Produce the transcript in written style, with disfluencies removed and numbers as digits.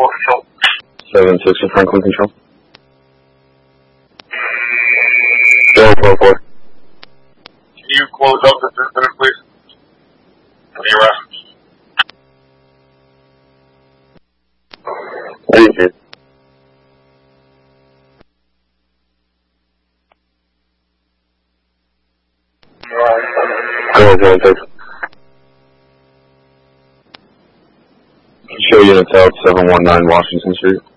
7-6 for Franklin Control. 044. Can you close up the center, please? For the arrest. Thank you. Go, 6. Show units out 719 Washington Street.